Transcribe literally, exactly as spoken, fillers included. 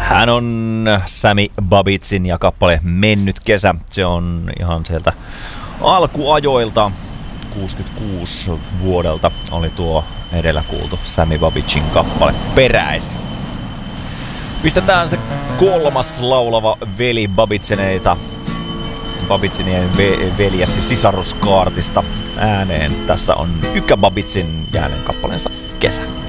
Hän on Sami Babicin ja kappale Mennyt kesä. Se on ihan sieltä alkuajoilta, kuusikymmentäkuusi vuodelta oli tuo edellä kuultu Sami Babicin kappale peräisin. Pistetään se kolmas laulava veli Babiceneita, Babicinien ve- veljes sisaruskaartista ääneen. Tässä on Ykkä Babicin ja hänen kappaleensa Kesä.